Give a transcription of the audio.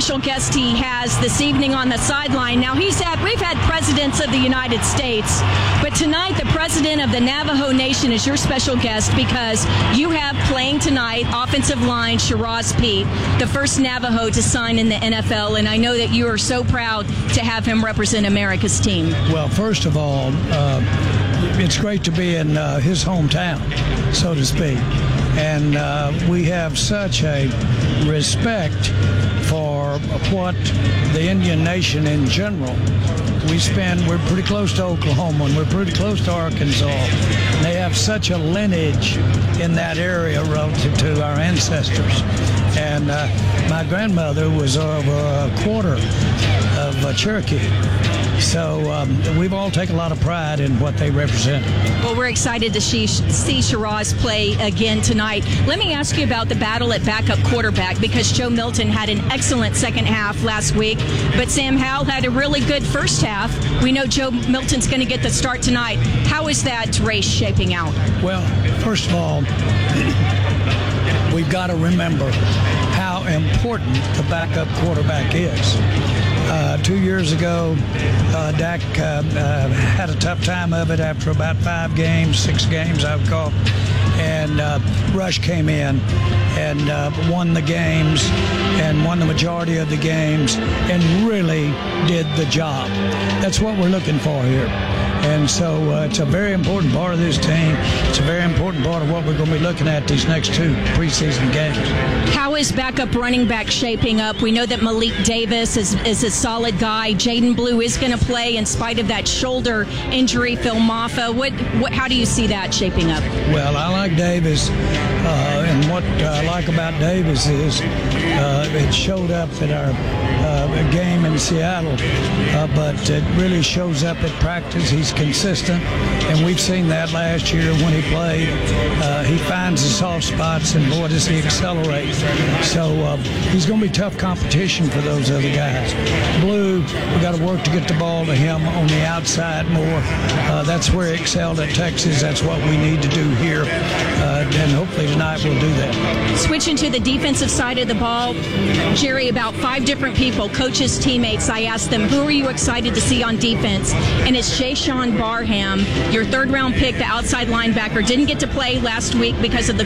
special guest he has this evening on the sideline. Now, we've had presidents of the United States, but tonight the president of the Navajo Nation is your special guest because you have playing tonight offensive line Shiraz Pete, the first Navajo to sign in the NFL, and I know that you are so proud to have him represent America's team. Well, first of all, it's great to be in his hometown, so to speak. And we have such a respect for what the Indian Nation in general. We're pretty close to Oklahoma and we're pretty close to Arkansas. And they have such a lineage in that area relative to our ancestors. And my grandmother was of a quarter of Cherokee. So we've all taken a lot of pride in what they represent. Well, we're excited to see Shiraz play again tonight. Let me ask you about the battle at backup quarterback, because Joe Milton had an excellent second half last week, but Sam Howell had a really good first half. We know Joe Milton's going to get the start tonight. How is that race shaping out? Well, first of all, we've got to remember how important the backup quarterback is. 2 years ago, Dak had a tough time of it after about 6 games, I recall. And Rush came in and won the games and won the majority of the games and really did the job. That's what we're looking for here. And so it's a very important part of this team. It's a very important part of what we're going to be looking at these next 2 preseason games. How is backup running back shaping up? We know that Malik Davis is a solid guy. Jaden Blue is going to play in spite of that shoulder injury. Phil Maffa, how do you see that shaping up? Well, I like Davis, and what I like about Davis is it showed up at our game in Seattle, but it really shows up at practice. He's consistent, and we've seen that last year when he played. He finds the soft spots, and boy, does he accelerate. So he's going to be tough competition for those other guys. Blue, we got to work to get the ball to him on the outside more. That's where he excelled at Texas. That's what we need to do here, and hopefully tonight we'll do that. Switching to the defensive side of the ball, Jerry, about 5 different people, coaches, teammates, I asked them, who are you excited to see on defense? And it's Jayshon Barham, your 3rd-round pick, the outside linebacker. Didn't get to play last week because of the